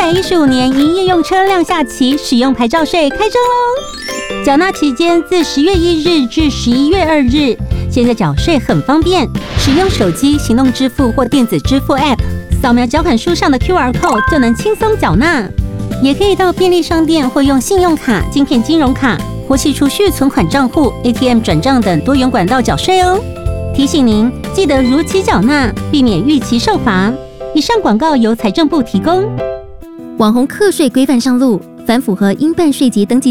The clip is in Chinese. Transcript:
115年营业用车辆下期使用牌照税开征喽！缴纳期间自10月1日至11月2日。现在缴税很方便，使用手机行动支付或电子支付 App， 扫描缴款书上的 QR code 就能轻松缴纳。也可以到便利商店或用信用卡、晶片金融卡、活期储蓄存款账户、ATM 转账等多元管道缴税哦。提醒您，记得如期缴纳，避免逾期受罚。以上广告由财政部提供。 网红课税规范上路，凡符合应办税籍登记